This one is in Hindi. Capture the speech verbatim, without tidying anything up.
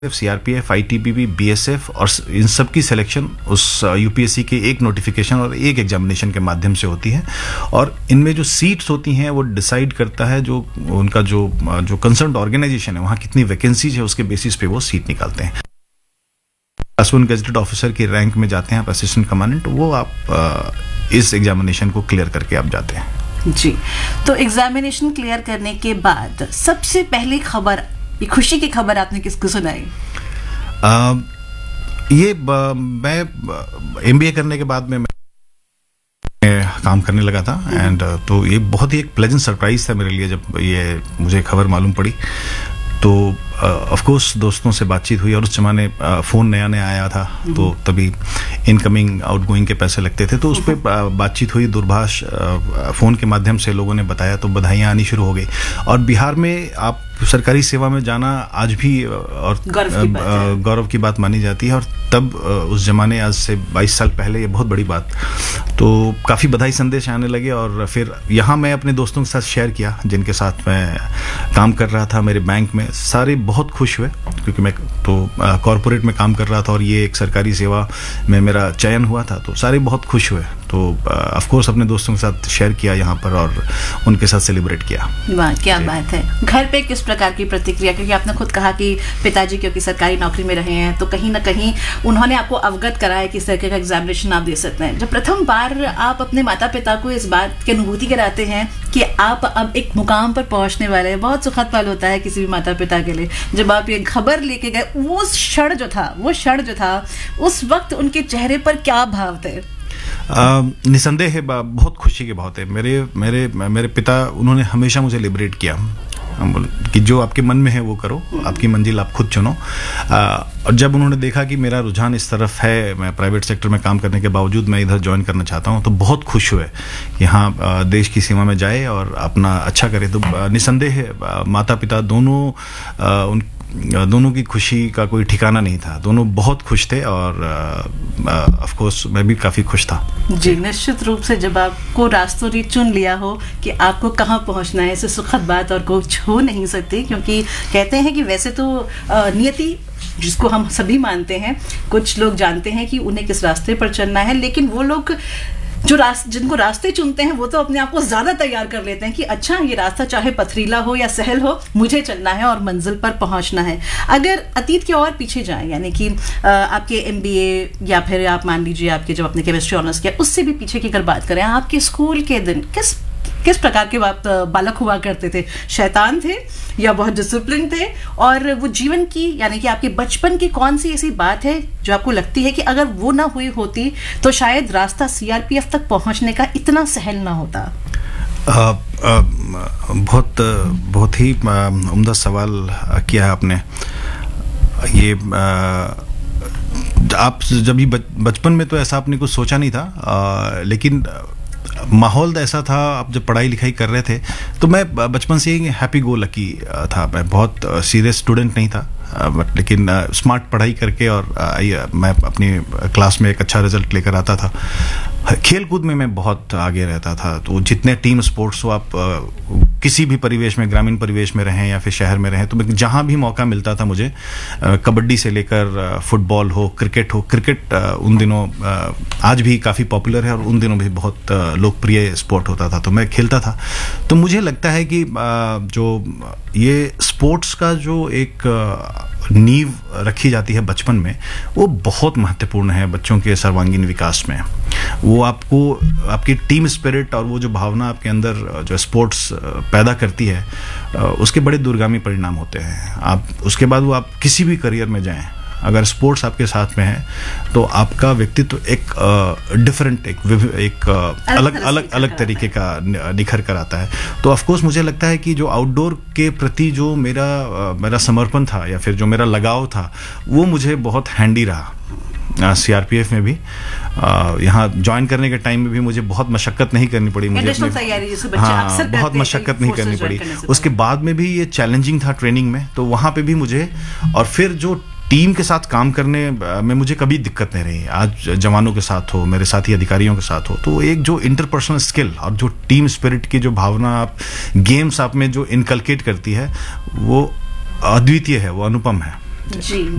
सीआरपीएफ, आईटीबीपी, बीएसएफ और इन सब की सिलेक्शन उस यूपीएससी के एक नोटिफिकेशन और एक एग्जामिनेशन के माध्यम से होती है। और इनमें जो सीट्स होती हैं वो डिसाइड करता है जो उनका जो जो कंसर्न ऑर्गेनाइजेशन है, वहाँ कितनी वैकेंसीज है उसके बेसिस पे वो सीट निकालते हैं। क्लास वन गेजेटेड ऑफिसर की रैंक में जाते हैं आप असिस्टेंट कमांडेंट, वो आप आ, इस एग्जामिनेशन को क्लियर करके आप जाते हैं। जी, तो एग्जामिनेशन क्लियर करने के बाद सबसे पहली खबर, ये खुशी की खबर आपने किसको सुनाई? आ, ये ब, मैं एमबीए करने के बाद में मैं काम करने लगा था एंड तो ये बहुत ही एक प्लेजेंट सरप्राइज था मेरे लिए जब ये मुझे खबर मालूम पड़ी। तो ऑफ कोर्स दोस्तों से बातचीत हुई और उस जमाने फ़ोन नया नया आया था तो तभी इनकमिंग आउटगोइंग के पैसे लगते थे, तो उस पर बातचीत हुई, दूरभाष फ़ोन के माध्यम से लोगों ने बताया तो बधाइयाँ आनी शुरू हो गई। और बिहार में आप सरकारी सेवा में जाना आज भी और गौरव की बात मानी जाती है, और तब उस जमाने आज से बाईस साल पहले ये बहुत बड़ी बात। तो काफ़ी बधाई संदेश आने लगे और फिर यहाँ मैं अपने दोस्तों के साथ शेयर किया जिनके साथ मैं काम कर रहा था मेरे बैंक में। सारे बहुत खुश हुए क्योंकि मैं तो कॉरपोरेट में काम कर रहा था और ये एक सरकारी सेवा में मेरा चयन हुआ था, तो सारे बहुत खुश हुए। तो ऑफ कोर्स अपने दोस्तों के साथ शेयर किया यहाँ पर और उनके साथ सेलिब्रेट किया। वाह, क्या बात है। घर पे किस प्रकार की प्रतिक्रिया, क्योंकि आपने खुद कहा कि पिताजी क्योंकि सरकारी नौकरी में रहे हैं तो कहीं ना कहीं उन्होंने आपको अवगत कराया कि इस तरह का एग्जामिनेशन आप दे सकते हैं। जब प्रथम बार आप अपने माता पिता को इस बात की अनुभूति कराते हैं कि आप अब एक मुकाम पर पहुंचने वाले हैं, बहुत सुखद पल होता है किसी भी माता पिता के लिए। जब आप ये खबर लेके गए, वो क्षण जो था वो क्षण जो था उस वक्त उनके चेहरे पर क्या भाव थे? निसंदेह है, बहुत खुशी की बात है। मेरे मेरे मेरे पिता, उन्होंने हमेशा मुझे लिबरेट किया कि जो आपके मन में है वो करो, आपकी मंजिल आप खुद चुनो। और जब उन्होंने देखा कि मेरा रुझान इस तरफ है, मैं प्राइवेट सेक्टर में काम करने के बावजूद मैं इधर ज्वाइन करना चाहता हूँ, तो बहुत खुश हुए कि हाँ देश की सीमा में जाए और अपना अच्छा करे। तो निसंदेह माता पिता दोनों उन दोनों की खुशी का कोई ठिकाना नहीं था, दोनों बहुत खुश थे और ऑफ कोर्स मैं भी काफ़ी खुश था। जी, निश्चित रूप से जब आपको रास्तों चुन लिया हो कि आपको कहाँ पहुँचना है, इससे सुखद बात और कुछ हो नहीं सकती। क्योंकि कहते हैं कि वैसे तो नियति जिसको हम सभी मानते हैं, कुछ लोग जानते हैं कि उन्हें किस रास्ते पर चलना है, लेकिन वो लोग जो रास्ते जिनको रास्ते चुनते हैं वो तो अपने आप को ज्यादा तैयार कर लेते हैं कि अच्छा ये रास्ता चाहे पथरीला हो या सहल हो, मुझे चलना है और मंजिल पर पहुंचना है। अगर अतीत के और पीछे जाएं, यानी कि आपके एमबीए या फिर आप मान लीजिए आपके जब आपने केमिस्ट्री ऑनर्स किया, उससे भी पीछे की अगर बात करें, आपके स्कूल के दिन किस किस प्रकार के आप बालक हुआ करते थे? शैतान थे या बहुत डिसिप्लिन थे? और वो जीवन की यानी कि आपके बचपन की कौन सी ऐसी बात है जो आपको लगती है कि अगर वो ना हुई होती तो शायद रास्ता सीआरपीएफ तक पहुंचने का इतना सहल ना होता? आ, आ, बहुत बहुत ही उम्दा सवाल किया है आपने। ये आ, आप जब भी बचपन में तो ऐसा आपने कुछ सोचा नहीं था, आ, लेकिन माहौल ऐसा था। आप जब पढ़ाई लिखाई कर रहे थे तो मैं बचपन से ही हैप्पी गो लकी था, मैं बहुत सीरियस स्टूडेंट नहीं था, बट लेकिन स्मार्ट पढ़ाई करके और मैं अपनी क्लास में एक अच्छा रिजल्ट लेकर आता था। खेल कूद में मैं बहुत आगे रहता था, तो जितने टीम स्पोर्ट्स हो, आप किसी भी परिवेश में, ग्रामीण परिवेश में रहें या फिर शहर में रहें, तो मैं जहाँ भी मौका मिलता था मुझे, कबड्डी से लेकर फुटबॉल हो, क्रिकेट हो। क्रिकेट उन दिनों, आज भी काफ़ी पॉपुलर है और उन दिनों भी बहुत लोकप्रिय स्पोर्ट होता था, तो मैं खेलता था। तो मुझे लगता है कि जो ये स्पोर्ट्स का जो एक नींव रखी जाती है बचपन में, वो बहुत महत्वपूर्ण है बच्चों के सर्वांगीण विकास में। वो आपको आपकी टीम स्पिरिट और वो जो भावना आपके अंदर जो स्पोर्ट्स पैदा करती है, उसके बड़े दूरगामी परिणाम होते हैं। आप उसके बाद वो आप किसी भी करियर में जाएं, अगर स्पोर्ट्स आपके साथ में है तो आपका व्यक्तित्व एक डिफरेंट एक, एक अलग अलग अलग तरीके का निखर कर आता है। तो ऑफ कोर्स मुझे लगता है कि जो आउटडोर के प्रति जो मेरा मेरा समर्पण था या फिर जो मेरा लगाव था, वो मुझे बहुत हैंडी रहा। सीआरपीएफ में भी यहाँ ज्वाइन करने के टाइम में भी मुझे बहुत मशक्कत नहीं करनी पड़ी, मुझे अपने, हाँ बहुत मशक्कत नहीं करनी पड़ी। उसके बाद में भी ये चैलेंजिंग था ट्रेनिंग में, तो वहाँ पे भी मुझे, और फिर जो टीम के साथ काम करने में मुझे कभी दिक्कत नहीं रही। आज जवानों के साथ हो, मेरे साथी अधिकारियों के साथ हो, तो एक जो इंटरपर्सनल स्किल और जो टीम स्पिरिट की जो भावना आप गेम्स आप में जो इनकलकेट करती है, वो अद्वितीय है, वो अनुपम है। थे। जी